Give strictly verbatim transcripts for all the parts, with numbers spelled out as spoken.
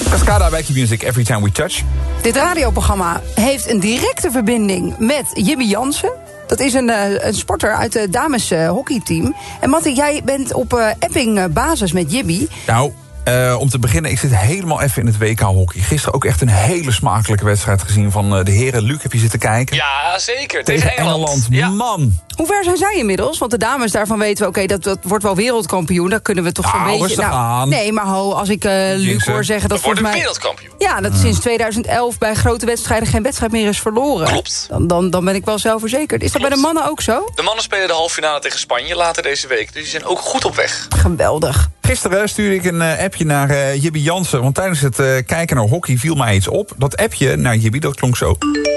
Cascada bij Q-Music, Every Time We Touch. Dit radioprogramma heeft een directe verbinding met Jibby Jansen. Dat is een, uh, een sporter uit het dames uh, hockeyteam. En Mattie, jij bent op uh, Epping uh, basis met Jibby. Nou, uh, om te beginnen, ik zit helemaal even in het W K-hockey. Gisteren ook echt een hele smakelijke wedstrijd gezien van uh, de heren. Luc, heb je zitten kijken? Ja, zeker. Tegen, Tegen Engeland. Engeland. Ja. Man. Hoe ver zijn zij inmiddels? Want de dames, daarvan weten we, oké, okay, dat, dat wordt wel wereldkampioen. Daar kunnen we toch nou, zo'n beetje... Nou, aan. Nee, maar ho, als ik uh, Luc hoor zeggen... dat wordt mij, wereldkampioen. Ja, dat sinds tweeduizend elf bij grote wedstrijden geen wedstrijd meer is verloren. Klopt. Dan, dan, dan ben ik wel zelfverzekerd. Is Klopt. dat bij de mannen ook zo? De mannen spelen de halve finale tegen Spanje later deze week. Dus die zijn ook goed op weg. Geweldig. Gisteren stuurde ik een uh, appje naar uh, Jibby Jansen. Want tijdens het uh, kijken naar hockey viel mij iets op. Dat appje naar Jibby, dat klonk zo.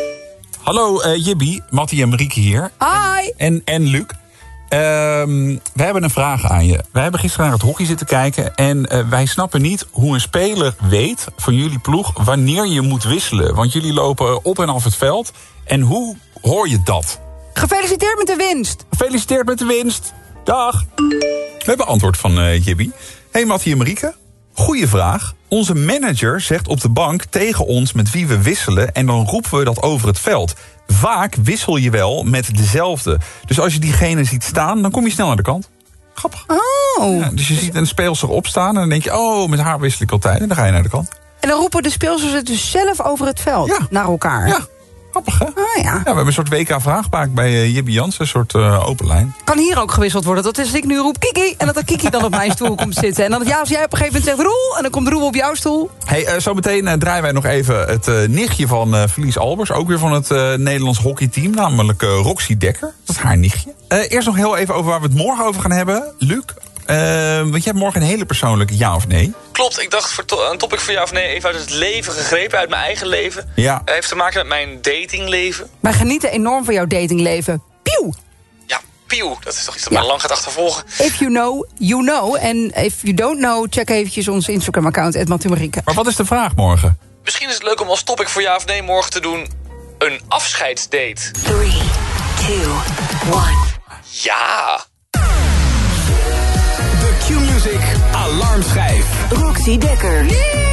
Hallo uh, Jibby, Mattie en Marieke hier. Hi. En, en Luc. Uh, we hebben een vraag aan je. Wij hebben gisteren naar het hockey zitten kijken. En uh, wij snappen niet hoe een speler weet van jullie ploeg wanneer je moet wisselen. Want jullie lopen op en af het veld. En hoe hoor je dat? Gefeliciteerd met de winst. Gefeliciteerd met de winst. Dag. We hebben antwoord van uh, Jibby. Hey Mattie en Marieke. Goeie vraag. Onze manager zegt op de bank tegen ons met wie we wisselen. En dan roepen we dat over het veld. Vaak wissel je wel met dezelfde. Dus als je diegene ziet staan, dan kom je snel naar de kant. Grappig. Oh. Ja, dus je ziet een speelster opstaan en dan denk je... oh, met haar wissel ik altijd. En dan ga je naar de kant. En dan roepen de speelsters het dus zelf over het veld ja. naar elkaar. Ja, grappig hè? Ah, ja. Ja, we hebben een soort W K-vraagbaak bij uh, Jibby Jansen. Een soort uh, open lijn. Kan hier ook gewisseld worden. Dat is als ik nu roep Kiki. En dat de Kiki dan op mijn stoel komt zitten. En dan ja, als jij op een gegeven moment zegt Roel. En dan komt Roel op jouw stoel. Hey, uh, zometeen uh, draaien wij nog even het uh, nichtje van uh, Felice Albers. Ook weer van het uh, Nederlands hockeyteam. Namelijk uh, Roxy Dekker. Dat is haar nichtje. Uh, eerst nog heel even over waar we het morgen over gaan hebben. Luc, uh, want jij hebt morgen een hele persoonlijke ja of nee. Klopt, ik dacht voor to- een topic voor ja of nee even uit het leven gegrepen. Uit mijn eigen leven. Ja. Het heeft te maken met mijn datingleven. Wij genieten enorm van jouw datingleven. Pieuw! Ja, pieuw. Dat is toch iets dat ja. mij lang gaat achtervolgen. If you know, you know. En if you don't know, check eventjes ons Instagram-account, at Mattie Marieke. Maar wat is de vraag morgen? Misschien is het leuk om als topic voor ja of nee morgen te doen... een afscheidsdate. drie, twee, één. Ja! De Q-Music alarmschijf. Roxy Dekker.